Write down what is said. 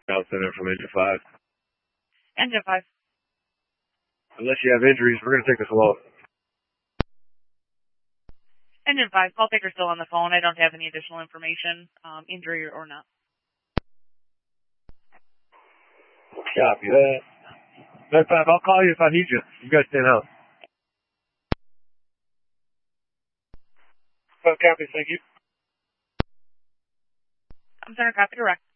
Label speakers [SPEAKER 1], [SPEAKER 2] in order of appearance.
[SPEAKER 1] I'll send it from Engine 5.
[SPEAKER 2] Engine 5.
[SPEAKER 1] Unless you have injuries, we're going to take this alone.
[SPEAKER 2] Engine 5, call taker still on the phone. I don't have any additional information, injury or not.
[SPEAKER 1] Copy that. 9-5, I'll call you if I need you. You guys stand out. Copy, thank you.
[SPEAKER 2] I'm center copy direct.